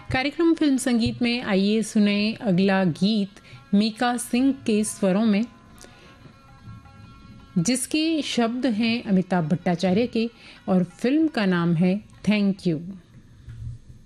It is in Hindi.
कार्यक्रम फिल्म संगीत में आइए सुने अगला गीत मीका सिंह के स्वरों में, जिसके शब्द हैं अमिताभ भट्टाचार्य के और फिल्म का नाम है थैंक यू।